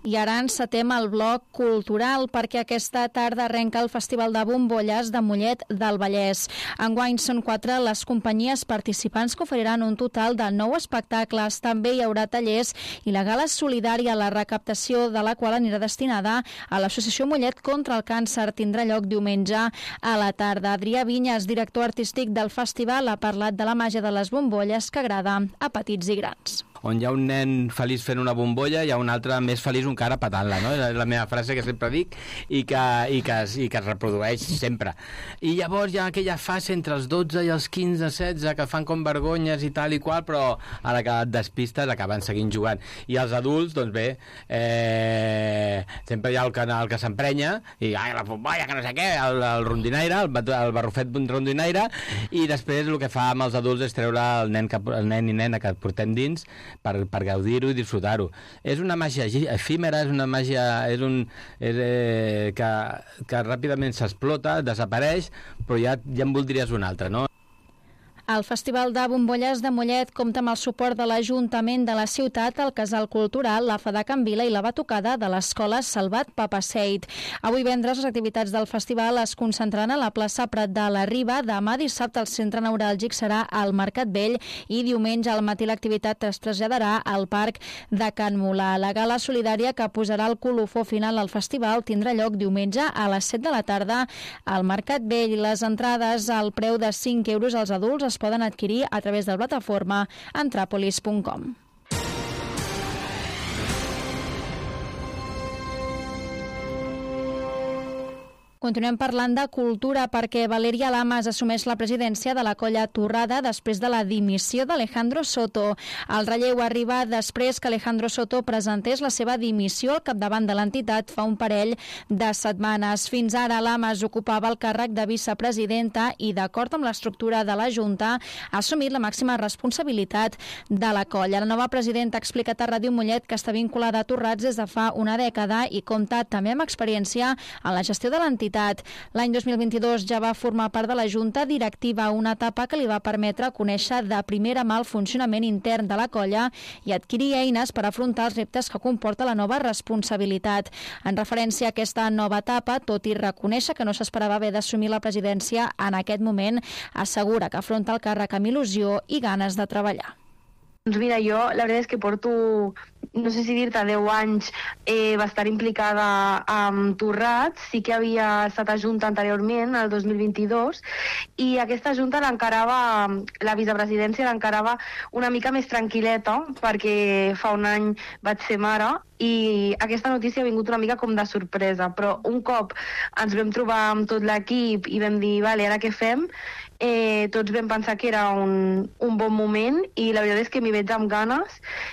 I ara encetem el bloc cultural perquè aquesta tarda arrenca el Festival de Bombolles de Mollet del Vallès. Enguany són 4 les companyies participants que oferiran un total de 9 espectacles. També hi haurà tallers i la gala solidària, la recaptació de la qual anirà destinada a l'Associació Mollet contra el Càncer. Tindrà lloc diumenge a la tarda. Adrià Vinyes, director artístic del festival, ha parlat de la màgia de les bombolles que agrada a petits i grans. On hi ha un nen feliç fent una bombolla, hi ha un altre més feliç encara petant-la, no? És la meva frase que sempre dic i que es reprodueix sempre. I llavors hi ha aquella fase entre els 12 i els 15, 16 que fan com vergonyes i tal i qual, però a la que et despistes acaben seguint jugant. I els adults, doncs bé, sempre hi ha el que s'emprenya i la bombolla, que no sé què, el rondinaire, el barrufet rondinaire, i després el que fa amb els adults és treure el nen i nena que portem dins per gaudir-ho i disfrutar-ho. És una màgia efímera, és una màgia que ràpidament s'explota, desapareix, però ja en voldries una altra, no? El Festival de Bombolles de Mollet compta amb el suport de l'Ajuntament de la ciutat, el Casal Cultural, la FADA Can Vila i la batucada de l'Escola Salvat Papaseit. Avui vendres les activitats del festival es concentraran a la plaça Prat de la Riba. Demà dissabte el centre neuràlgic serà al Mercat Vell i diumenge al matí l'activitat es traslladarà al Parc de Can Molà. La gala solidària que posarà el colofó final al festival tindrà lloc diumenge a les 7 de la tarda al Mercat Vell. Les entrades al preu de 5 euros als adults es poden adquirir a través de la plataforma antrapolis.com. Continuem parlant de cultura perquè Valèria Lamas assumeix la presidència de la Colla Torrada després de la dimissió d'Alejandro Soto. El relleu arriba després que Alejandro Soto presentés la seva dimissió al capdavant de l'entitat fa un parell de setmanes. Fins ara Lamas ocupava el càrrec de vicepresidenta i, d'acord amb l'estructura de la Junta, ha assumit la màxima responsabilitat de la colla. La nova presidenta ha explicat a Ràdio Mollet que està vinculada a Torrats des de fa una dècada i compta també amb experiència en la gestió de l'entitat. L'any 2022 ja va formar part de la Junta Directiva, una etapa que li va permetre conèixer de primera mà el funcionament intern de la colla i adquirir eines per afrontar els reptes que comporta la nova responsabilitat. En referència a aquesta nova etapa, tot i reconèixer que no s'esperava haver d'assumir la presidència en aquest moment, assegura que afronta el càrrec amb il·lusió i ganes de treballar. Doncs mira, jo la veritat és que porto, no sé si dir-te, 10 anys va estar implicada amb Torrats. Sí que havia estat a Junta anteriorment, el 2022, i aquesta Junta l'encarava, la vicepresidència l'encarava una mica més tranquil·leta, perquè fa un any vaig ser mare, i aquesta notícia ha vingut una mica com de sorpresa, però un cop ens vam trobar amb tot l'equip i vam dir, vale, ara què fem? Tots vam pensar que era un bon moment i la veritat és que m'hi veig amb ganes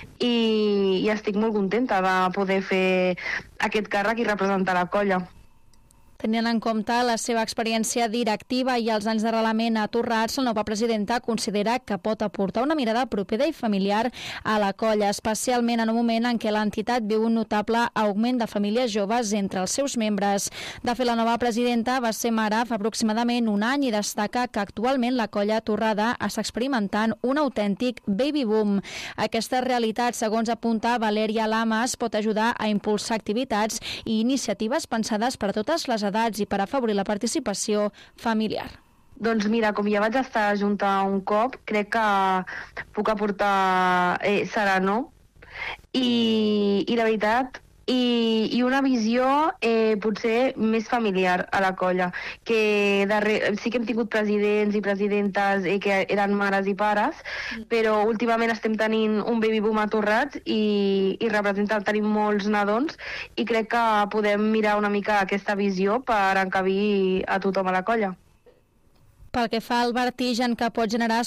i estic molt contenta de poder fer aquest càrrec i representar la colla. Tenint en compte la seva experiència directiva i els anys d'arrelament a Torrats, la nova presidenta considera que pot aportar una mirada propera i familiar a la colla, especialment en un moment en què l'entitat viu un notable augment de famílies joves entre els seus membres. De fet, la nova presidenta va ser mare fa aproximadament un any i destaca que actualment la colla Torrada està experimentant un autèntic baby boom. Aquesta realitat, segons apunta Valèria Lamas, pot ajudar a impulsar activitats i iniciatives pensades per a totes les edats i per afavorir la participació familiar. Doncs mira, com ja vaig estar junta un cop, crec que puc aportar serenor i la veritat i una visió potser més familiar a la colla, que sí que hem tingut presidents i presidentes que eren mares i pares, però últimament estem tenint un baby boom a Torrats i tenim molts nadons i crec que podem mirar una mica aquesta visió per encabir a tothom a la colla. Pel que fa al vertigen que pot generar